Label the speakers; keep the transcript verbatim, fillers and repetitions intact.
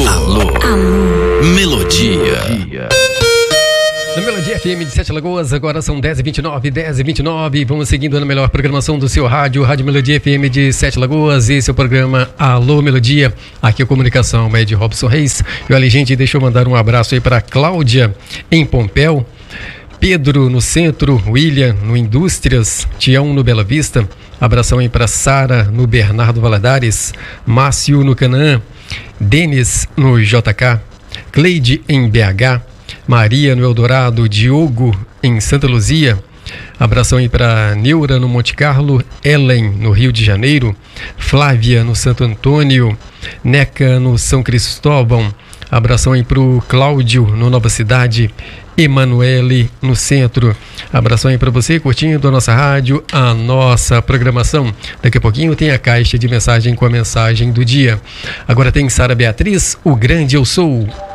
Speaker 1: Alô, Alô. Melodia.
Speaker 2: Na Melodia F M de Sete Lagoas, agora são dez e vinte e nove, dez e vinte e nove. Vamos seguindo na melhor programação do seu rádio, Rádio Melodia F M de Sete Lagoas. Esse é o programa Alô Melodia. Aqui a comunicação é de Robson Reis. E olha, gente, deixa eu mandar um abraço aí para Cláudia, em Pompéu, Pedro no Centro, William no Indústrias, Tião no Bela Vista. Abração aí para Sara no Bernardo Valadares, Márcio no Canaã, Denis no J K, Cleide em B H, Maria no Eldorado, Diogo em Santa Luzia. Abração aí para Neura no Monte Carlo, Ellen no Rio de Janeiro, Flávia no Santo Antônio, Neca no São Cristóvão. Abração aí para o Cláudio no Nova Cidade, Emanuele no Centro. Abração aí para você curtindo a nossa rádio, a nossa programação. Daqui a pouquinho tem a caixa de mensagem com a mensagem do dia. Agora tem Sara Beatriz, O Grande Eu Sou.